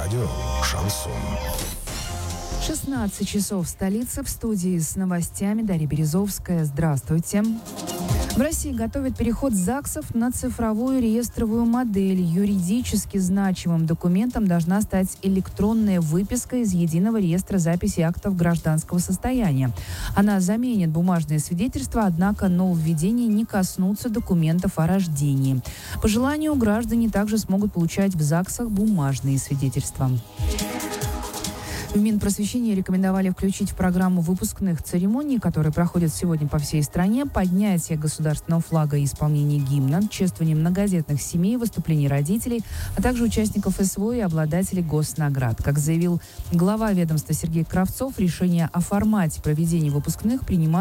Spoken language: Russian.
Радио «Шансон». 16 часов в столице. В студии с новостями Дарья Березовская. Здравствуйте. В России готовят переход ЗАГСов на цифровую реестровую модель. Юридически значимым документом должна стать электронная выписка из Единого реестра записи актов гражданского состояния. Она заменит бумажные свидетельства, однако нововведения не коснутся документов о рождении. По желанию граждане также смогут получать в ЗАГСах бумажные свидетельства. В Минпросвещении рекомендовали включить в программу выпускных церемоний, которые проходят сегодня по всей стране, поднятие государственного флага и исполнение гимна, чествование многодетных семей, выступлений родителей, а также участников СВО и обладателей госнаград. Как заявил глава ведомства Сергей Кравцов, решение о формате проведения выпускных принимают